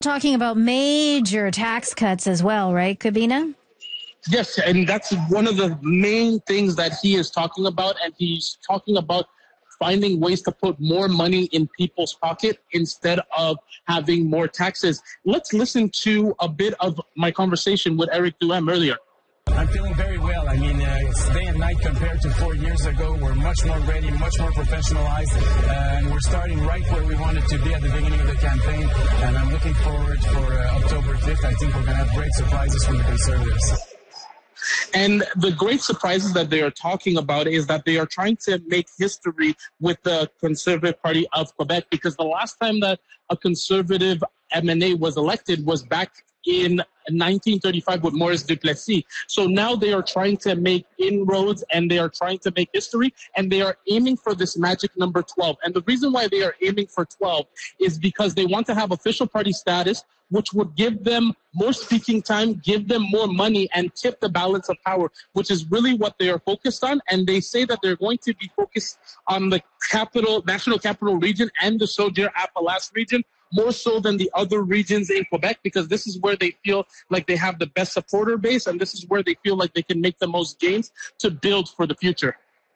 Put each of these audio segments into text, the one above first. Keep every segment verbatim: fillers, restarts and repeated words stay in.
Talking about major tax cuts as well, right, Kubina? Yes, and that's one of the main things that he is talking about, and he's talking about finding ways to put more money in people's pocket instead of having more taxes. Let's listen to a bit of my conversation with Eric Duhem earlier. I'm feeling very well. I mean, uh, it's day and night compared to four years ago. We're much more ready, much more professionalized, uh, and we're starting right where we wanted to be at the beginning of the campaign. And I'm looking forward for uh, October fifth. I think we're going to have great surprises from the Conservatives. And the great surprises that they are talking about is that they are trying to make history with the Conservative Party of Quebec, because the last time that a Conservative M N A was elected was back in nineteen thirty-five with Maurice Duplessis. So now they are trying to make inroads and they are trying to make history, and they are aiming for this magic number twelve. And the reason why they are aiming for twelve is because they want to have official party status, which would give them more speaking time, give them more money, and tip the balance of power, which is really what they are focused on. And they say that they're going to be focused on the capital, National Capital Region and the Chaudière-Appalaches region, more so than the other regions in Quebec, because this is where they feel like they have the best supporter base, and this is where they feel like they can make the most gains to build for the future.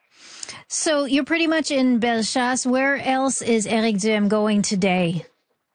So you're pretty much in Bellechasse. Where else is Eric Duhem going today?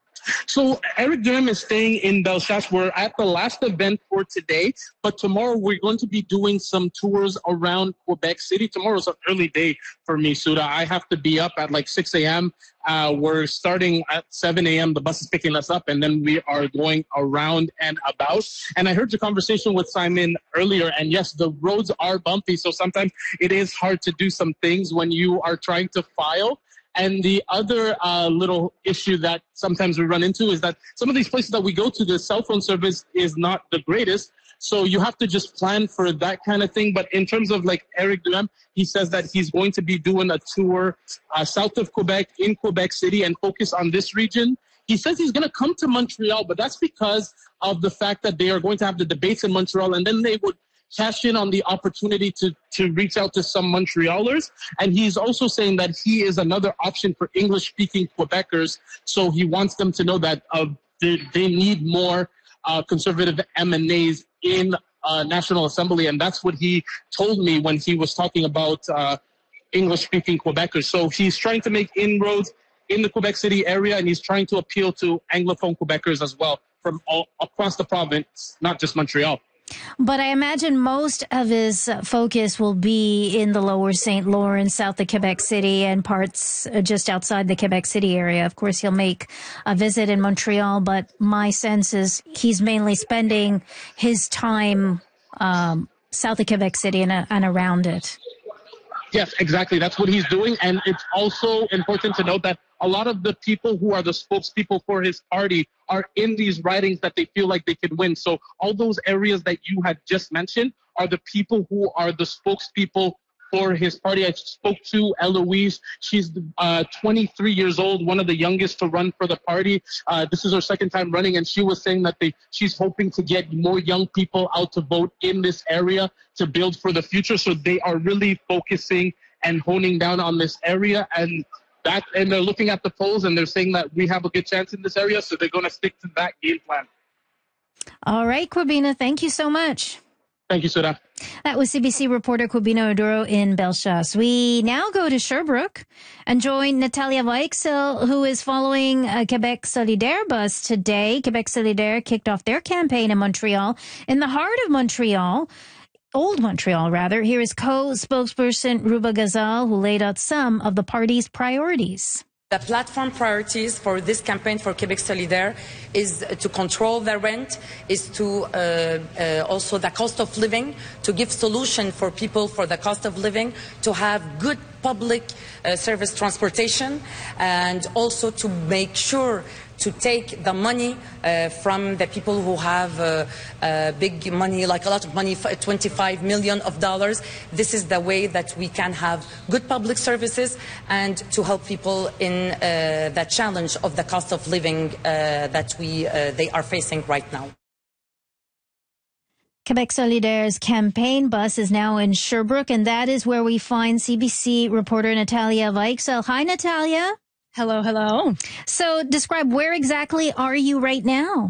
So Eric Duhem is staying in Bellechasse. We're at the last event for today, but tomorrow we're going to be doing some tours around Quebec City. Tomorrow's an early day for me, Suda. I have to be up at like six a.m. Uh, we're starting at seven a.m. The bus is picking us up, and then we are going around and about. And I heard your conversation with Simon earlier, and yes, the roads are bumpy, so sometimes it is hard to do some things when you are trying to file. And the other uh, little issue that sometimes we run into is that some of these places that we go to, the cell phone service is not the greatest. So you have to just plan for that kind of thing. But in terms of like Eric Duhem, he says that he's going to be doing a tour uh, south of Quebec, in Quebec City, and focus on this region. He says he's going to come to Montreal, but that's because of the fact that they are going to have the debates in Montreal, and then they would cash in on the opportunity to, to reach out to some Montrealers. And he's also saying that he is another option for English-speaking Quebecers. So he wants them to know that uh, they, they need more uh, conservative M N As in uh, National Assembly. And that's what he told me when he was talking about uh, English-speaking Quebecers. So he's trying to make inroads in the Quebec City area, and he's trying to appeal to Anglophone Quebecers as well from all across the province, not just Montreal. But I imagine most of his focus will be in the lower Saint Lawrence, south of Quebec City, and parts just outside the Quebec City area. Of course, he'll make a visit in Montreal, but my sense is he's mainly spending his time um, south of Quebec City and, uh, and around it. Yes, exactly. That's what he's doing. And it's also important to note that a lot of the people who are the spokespeople for his party are in these ridings that they feel like they can win. So all those areas that you had just mentioned are the people who are the spokespeople for his party. I spoke to Eloise. She's uh, twenty-three years old, one of the youngest to run for the party. Uh, this is her second time running, and she was saying that they, she's hoping to get more young people out to vote in this area to build for the future. So they are really focusing and honing down on this area, and that, and they're looking at the polls and they're saying that we have a good chance in this area, so they're going to stick to that game plan. All right, Kwabena, thank you so much. Thank you, Sudha. That was C B C reporter Kwabena Oduro in Bellechasse. We now go to Sherbrooke and join Natalia Weichsel, who is following a Quebec Solidaire bus today. Quebec Solidaire kicked off their campaign in Montreal, in the heart of Montreal. Old Montreal, rather. Here is co-spokesperson Ruba Ghazal, who laid out some of the party's priorities. The platform priorities for this campaign for Quebec Solidaire is to control the rent, is to uh, uh, also the cost of living, to give solution for people for the cost of living, to have good public uh, service transportation, and also to make sure to take the money uh, from the people who have uh, uh, big money, like a lot of money, twenty-five million of dollars. This is the way that we can have good public services and to help people in uh, the challenge of the cost of living uh, that we uh, they are facing right now. Quebec Solidaire's campaign bus is now in Sherbrooke, and that is where we find C B C reporter Natalia Weichsel. Hi, Natalia. Hello, hello. So describe, where exactly are you right now?